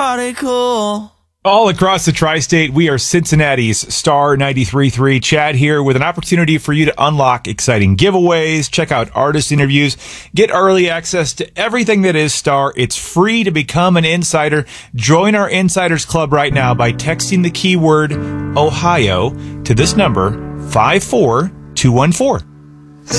party cool. All across the tri-state, we are Cincinnati's Star 93.3. Chad here with an opportunity for you to unlock exciting giveaways, check out artist interviews, get early access to everything that is Star. It's free to become an insider. Join our Insiders Club right now by texting the keyword Ohio to this number, 54214.